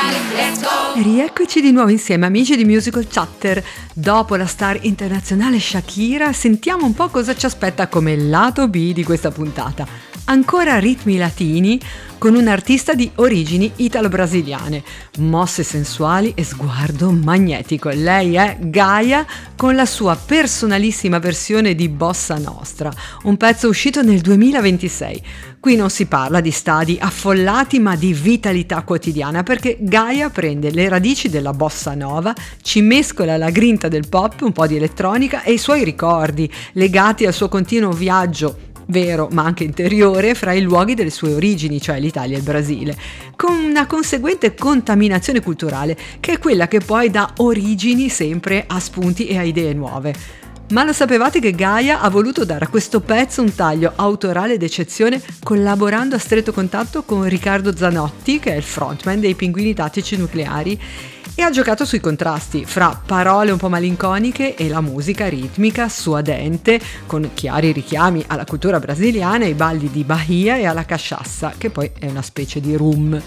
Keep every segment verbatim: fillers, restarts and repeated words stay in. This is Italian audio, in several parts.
Rieccoci di nuovo insieme, amici di Musical Chatter. Dopo la star internazionale Shakira, sentiamo un po' cosa ci aspetta come lato B di questa puntata. Ancora ritmi latini con un artista di origini italo-brasiliane, mosse sensuali e sguardo magnetico. Lei è Gaia con la sua personalissima versione di Bossa Nostra, un pezzo uscito nel duemilaventisei. Qui non si parla di stadi affollati ma di vitalità quotidiana, perché Gaia prende le radici della bossa nova, ci mescola la grinta del pop, un po' di elettronica e i suoi ricordi legati al suo continuo viaggio vero ma anche interiore fra i luoghi delle sue origini, cioè l'Italia e il Brasile, con una conseguente contaminazione culturale che è quella che poi dà origini sempre a spunti e a idee nuove. Ma lo sapevate che Gaia ha voluto dare a questo pezzo un taglio autorale d'eccezione, collaborando a stretto contatto con Riccardo Zanotti, che è il frontman dei Pinguini Tattici Nucleari, e ha giocato sui contrasti fra parole un po' malinconiche e la musica ritmica suadente, con chiari richiami alla cultura brasiliana, ai balli di Bahia e alla cachaça, che poi è una specie di rum.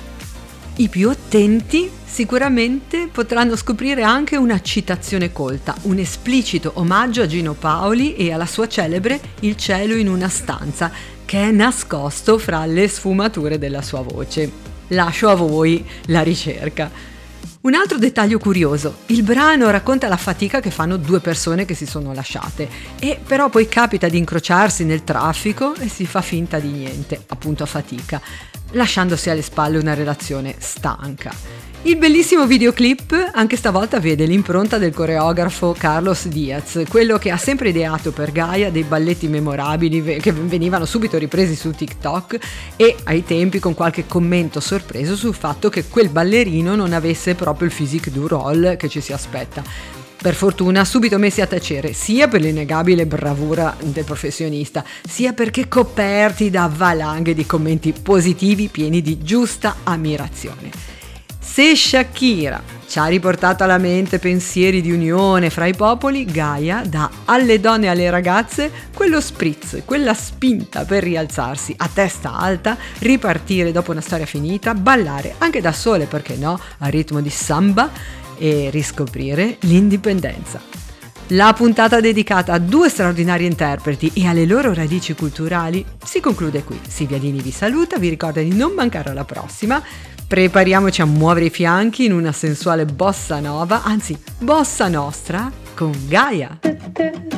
I più attenti sicuramente potranno scoprire anche una citazione colta, un esplicito omaggio a Gino Paoli e alla sua celebre Il cielo in una stanza, che è nascosto fra le sfumature della sua voce. Lascio a voi la ricerca. Un altro dettaglio curioso: il brano racconta la fatica che fanno due persone che si sono lasciate, e però poi capita di incrociarsi nel traffico e si fa finta di niente, appunto a fatica, lasciandosi alle spalle una relazione stanca. Il bellissimo videoclip anche stavolta vede l'impronta del coreografo Carlos Diaz, quello che ha sempre ideato per Gaia dei balletti memorabili che venivano subito ripresi su TikTok, e ai tempi con qualche commento sorpreso sul fatto che quel ballerino non avesse proprio il physique du rôle che ci si aspetta. Per fortuna subito messi a tacere, sia per l'innegabile bravura del professionista, sia perché coperti da valanghe di commenti positivi pieni di giusta ammirazione. Se Shakira ci ha riportato alla mente pensieri di unione fra i popoli, Gaia dà alle donne e alle ragazze quello spritz, quella spinta per rialzarsi a testa alta, ripartire dopo una storia finita, ballare anche da sole, perché no, al ritmo di samba, e riscoprire l'indipendenza. La puntata dedicata a due straordinari interpreti e alle loro radici culturali si conclude qui. Silvia Dini vi saluta, vi ricorda di non mancare alla prossima. Prepariamoci a muovere i fianchi in una sensuale bossa nova, anzi bossa nostra, con Gaia.